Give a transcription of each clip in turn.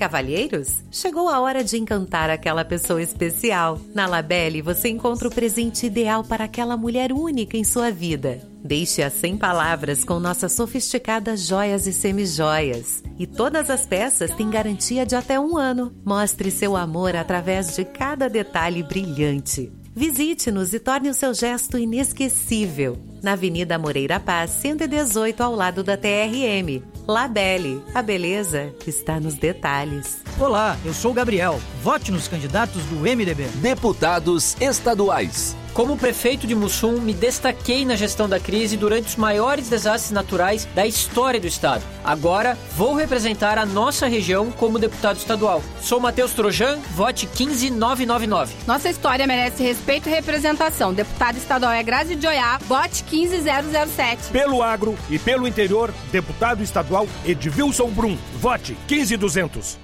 Cavalheiros, chegou a hora de encantar aquela pessoa especial. Na Labelle, você encontra o presente ideal para aquela mulher única em sua vida. Deixe-a sem palavras com nossas sofisticadas joias e semijoias. E todas as peças têm garantia de até 1 ano. Mostre seu amor através de cada detalhe brilhante. Visite-nos e torne o seu gesto inesquecível. Na Avenida Moreira Paz, 118, ao lado da TRM. Labelle, a beleza está nos detalhes. Olá, eu sou o Gabriel. Vote nos candidatos do MDB. Deputados estaduais. Como prefeito de Mussum, me destaquei na gestão da crise durante os maiores desastres naturais da história do estado. Agora, vou representar a nossa região como deputado estadual. Sou Matheus Trojan, vote 15999. Nossa história merece respeito e representação. Deputado estadual é Grazi de Oiá, vote 15007. Pelo agro e pelo interior, deputado estadual Edvilson Brum, vote 15200.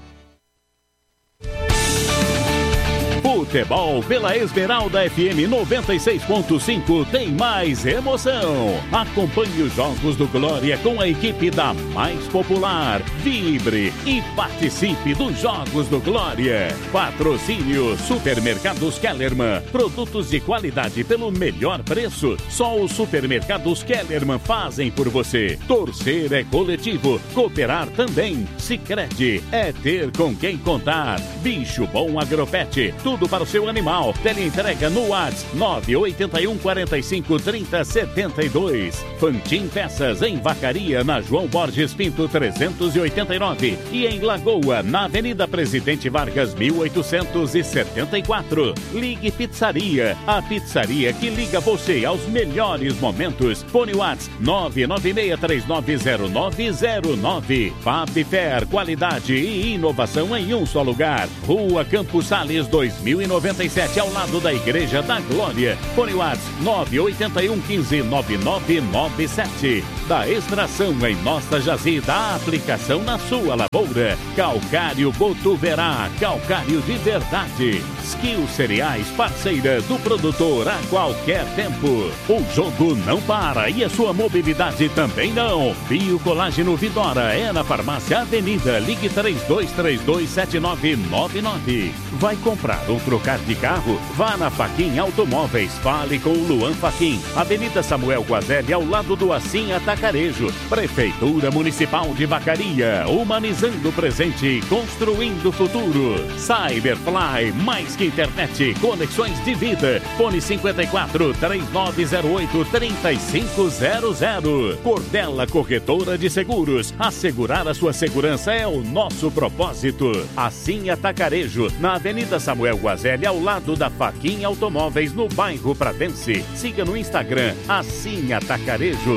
Futebol pela Esmeralda FM 96.5 tem mais emoção. Acompanhe os Jogos do Glória com a equipe da mais popular. Vibre e participe dos Jogos do Glória. Patrocínio Supermercados Kellerman. Produtos de qualidade pelo melhor preço. Só os Supermercados Kellerman fazem por você. Torcer é coletivo, cooperar também. Sicredi é ter com quem contar. Bicho Bom Agropet, tudo para o seu animal. Teleentrega no WhatsApp 981 45 30 72. Fantin Peças em Vacaria, na João Borges Pinto 389 e em Lagoa, na Avenida Presidente Vargas 1874. Ligue Pizzaria, a pizzaria que liga você aos melhores momentos. Fone WhatsApp 996390909. Fabfer, qualidade e inovação em um só lugar. Rua Campos Sales 2097, ao lado da Igreja da Glória. Fone WhatsApp 981 15 9997. Da extração em nossa jazida, a aplicação na sua lavoura. Calcário Botuverá, calcário de verdade. Skill Cereais, parceira do produtor a qualquer tempo. O jogo não para e a sua mobilidade também não. Biocolágeno Vidora é na Farmácia Avenida. Ligue 32227999. Vai comprar ou trocar de carro? Vá na Faquin Automóveis. Fale com o Luan Faquin. Avenida Samuel Guazelli, ao lado do Assim Atacarejo. Prefeitura Municipal de Vacaria. Humanizando o presente, construindo o futuro. Cyberfly, mais que internet, conexões de vida. Fone 54 3908 3500. Cordela Corretora de Seguros. Assegurar a sua segurança é o nosso propósito. Assim Atacarejo, na Avenida Samuel Guazelli, ao lado da Faquin Automóveis, no bairro Pratense. Siga no Instagram, Assim Atacarejo.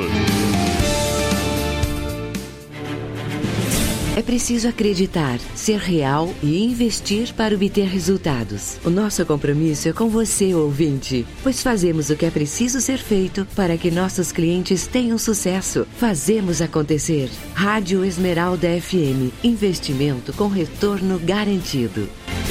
É preciso acreditar, ser real e investir para obter resultados. O nosso compromisso é com você, ouvinte, pois fazemos o que é preciso ser feito para que nossos clientes tenham sucesso. Fazemos acontecer. Rádio Esmeralda FM. Investimento com retorno garantido.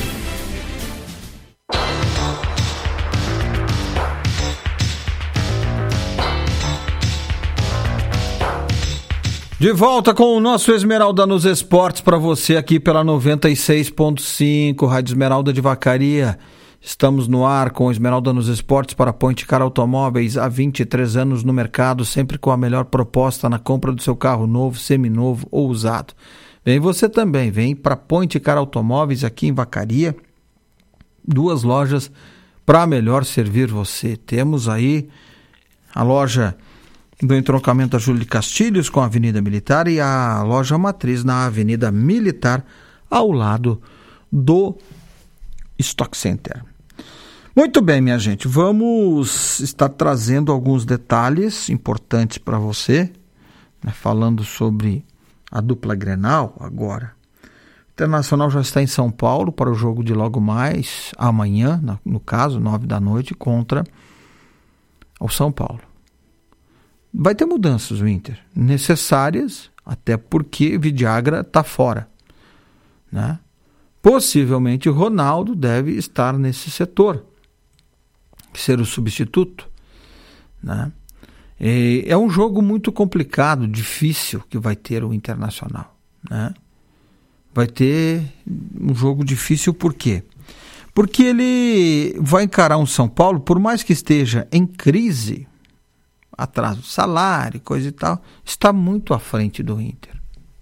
De volta com o nosso Esmeralda nos Esportes para você aqui pela 96.5, Rádio Esmeralda de Vacaria. Estamos no ar com o Esmeralda nos Esportes para Point Car Automóveis, há 23 anos no mercado, sempre com a melhor proposta na compra do seu carro novo, seminovo ou usado. Vem você também, vem para Point Car Automóveis aqui em Vacaria, 2 lojas para melhor servir você. Temos aí a loja do entroncamento da Júlio de Castilhos com a Avenida Militar e a loja matriz na Avenida Militar, ao lado do Stock Center. Muito bem, minha gente, vamos estar trazendo alguns detalhes importantes para você, né, falando sobre a dupla Grenal agora. O Internacional já está em São Paulo para o jogo de logo mais, amanhã, no caso, 9 da noite, contra o São Paulo. Vai ter mudanças o Inter, necessárias, até porque Vidiagra está fora, né? Possivelmente o Ronaldo deve estar nesse setor, ser o substituto, né? É um jogo muito complicado, difícil que vai ter o Internacional, né? vai ter um jogo difícil. Por quê? Porque ele vai encarar um São Paulo, por mais que esteja em crise, atraso de salário, coisa e tal, está muito à frente do Inter.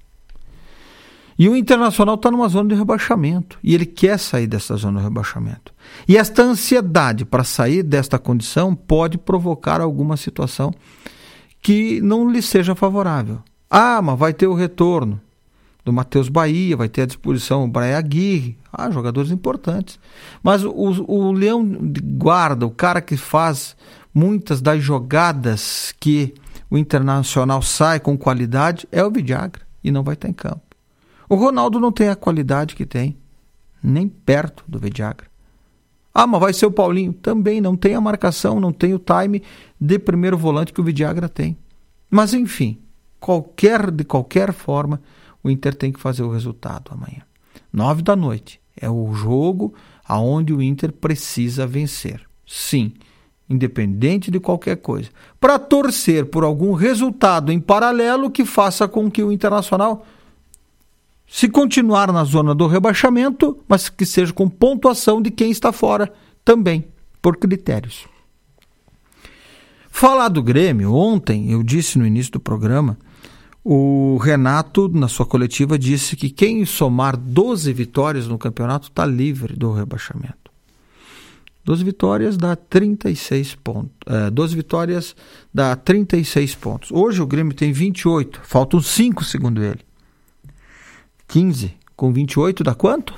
E o Internacional está numa zona de rebaixamento, e ele quer sair dessa zona de rebaixamento. E esta ansiedade para sair desta condição pode provocar alguma situação que não lhe seja favorável. Mas vai ter o retorno do Matheus Bahia, vai ter à disposição o Brian Aguirre, jogadores importantes. Mas o leão de guarda, o cara que faz muitas das jogadas que o Internacional sai com qualidade, é o Vidagra, e não vai estar em campo. O Ronaldo não tem a qualidade que tem, nem perto do Vidagra. Mas vai ser o Paulinho. Também não tem a marcação, não tem o time de primeiro volante que o Vidagra tem. Mas enfim, de qualquer forma, o Inter tem que fazer o resultado amanhã. 21h é o jogo aonde o Inter precisa vencer. Sim, independente de qualquer coisa. Para torcer por algum resultado em paralelo que faça com que o Internacional, se continuar na zona do rebaixamento, mas que seja com pontuação de quem está fora também, por critérios. Falar do Grêmio, ontem eu disse no início do programa, o Renato, na sua coletiva, disse que quem somar 12 vitórias no campeonato está livre do rebaixamento. 12 vitórias dá 36 pontos. 12 vitórias dá 36 pontos. Hoje o Grêmio tem 28, faltam 5 segundo ele. 15 com 28 dá quanto?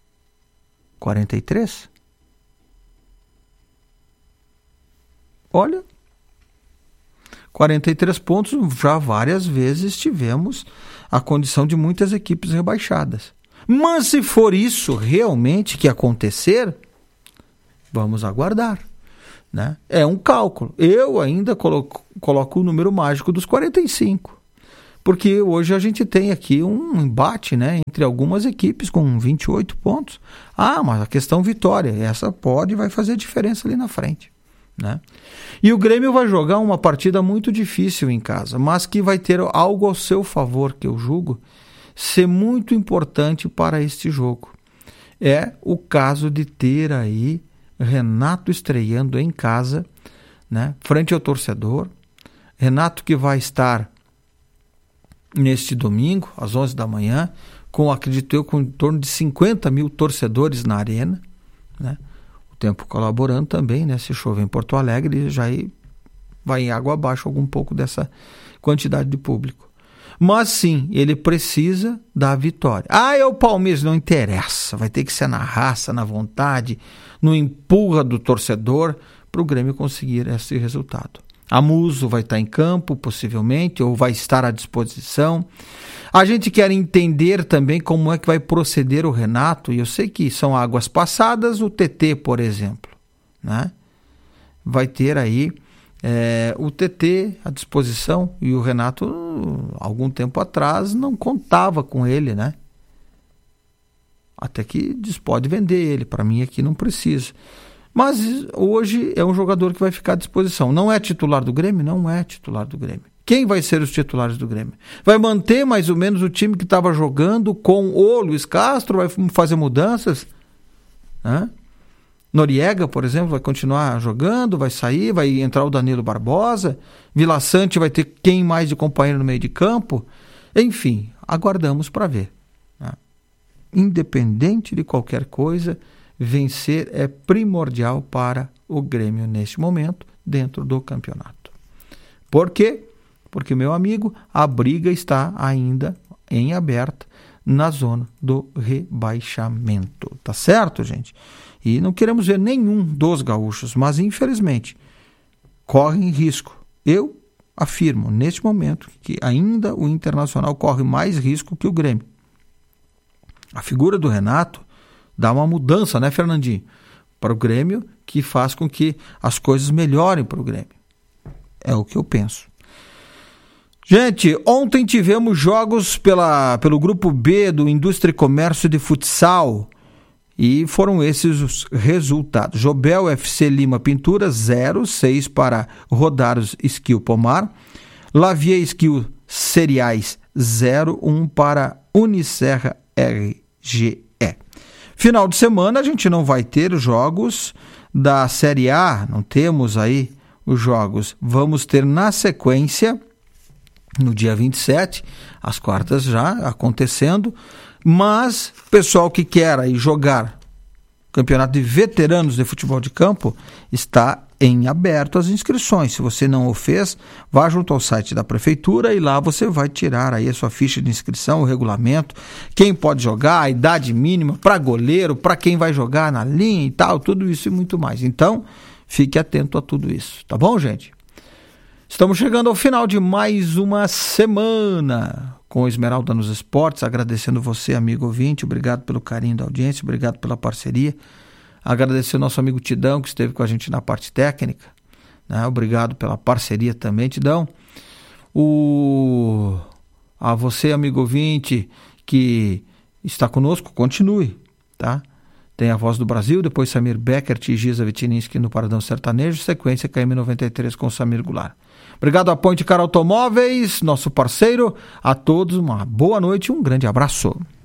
43. Olha, 43 pontos, já várias vezes tivemos a condição de muitas equipes rebaixadas. Mas se for isso realmente que acontecer, vamos aguardar, né? É um cálculo. Eu ainda coloco o número mágico dos 45. Porque hoje a gente tem aqui um embate, né, entre algumas equipes com 28 pontos. Mas a questão vitória, essa vai fazer diferença ali na frente, né? E o Grêmio vai jogar uma partida muito difícil em casa, mas que vai ter algo ao seu favor, que eu julgo ser muito importante para este jogo. É o caso de ter aí Renato estreando em casa, né, frente ao torcedor. Renato que vai estar neste domingo, às 11 da manhã, acredito eu, com em torno de 50 mil torcedores na arena, né? O tempo colaborando também, né? Se chover em Porto Alegre, já vai em água abaixo algum pouco dessa quantidade de público. Mas sim, ele precisa da vitória. É o Palmeiras, não interessa, vai ter que ser na raça, na vontade, no empurra do torcedor, para o Grêmio conseguir esse resultado. A Muso vai estar em campo, possivelmente, ou vai estar à disposição. A gente quer entender também como é que vai proceder o Renato, e eu sei que são águas passadas, o TT, por exemplo, né? Vai ter aí o TT à disposição, e o Renato, algum tempo atrás, não contava com ele, né? Até que pode vender ele, para mim aqui não precisa. Mas hoje é um jogador que vai ficar à disposição. Não é titular do Grêmio? Não é titular do Grêmio. Quem vai ser os titulares do Grêmio? Vai manter mais ou menos o time que estava jogando com o Luiz Castro? Vai fazer mudanças? Noriega, por exemplo, vai continuar jogando? Vai sair? Vai entrar o Danilo Barbosa? Vila Sante vai ter quem mais de companheiro no meio de campo? Enfim, aguardamos para ver, né? Independente de qualquer coisa, vencer é primordial para o Grêmio neste momento, dentro do campeonato. Por quê? Porque, meu amigo, a briga está ainda em aberto na zona do rebaixamento. Tá certo, gente? E não queremos ver nenhum dos gaúchos, mas, infelizmente, correm risco. Eu afirmo, neste momento, que ainda o Internacional corre mais risco que o Grêmio. A figura do Renato dá uma mudança, né, Fernandinho, para o Grêmio, que faz com que as coisas melhorem para o Grêmio. É o que eu penso. Gente, ontem tivemos jogos pelo grupo B do Indústria e Comércio de Futsal, e foram esses os resultados. Jobel FC Lima Pintura 0-6 para Rodaros Skill Pomar, Lavia Skill Cereais 01 para Unicerra RGE. Final de semana a gente não vai ter jogos da Série A, não temos aí os jogos. Vamos ter na sequência, no dia 27, as quartas já acontecendo, mas pessoal que quer aí jogar Campeonato de Veteranos de Futebol de Campo, está em aberto as inscrições. Se você não o fez, vá junto ao site da Prefeitura e lá você vai tirar aí a sua ficha de inscrição, o regulamento, quem pode jogar, a idade mínima para goleiro, para quem vai jogar na linha e tal, tudo isso e muito mais. Então, fique atento a tudo isso, tá bom, gente? Estamos chegando ao final de mais uma semana com Esmeralda nos Esportes, agradecendo você, amigo ouvinte, obrigado pelo carinho da audiência, obrigado pela parceria, agradecer o nosso amigo Tidão, que esteve com a gente na parte técnica, né? Obrigado pela parceria também, Tidão. A você, amigo ouvinte, que está conosco, continue, tá? Tem a Voz do Brasil, depois Samir Beckert e Giza Vitininski no Paradão Sertanejo, sequência KM93 com Samir Goulart. Obrigado a Ponte Car Automóveis, nosso parceiro. A todos uma boa noite e um grande abraço.